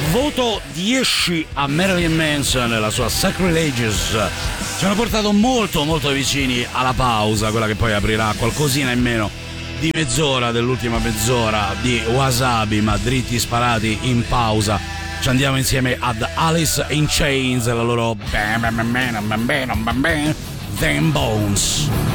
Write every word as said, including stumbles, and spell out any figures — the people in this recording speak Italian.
voto dieci a Marilyn Manson e la sua Sacrilegious ci hanno portato molto molto vicini alla pausa, quella che poi aprirà qualcosina in meno di mezz'ora dell'ultima mezz'ora di Wasabi, ma dritti sparati in pausa. Ci andiamo insieme ad Alice in Chains e la loro Them Bones.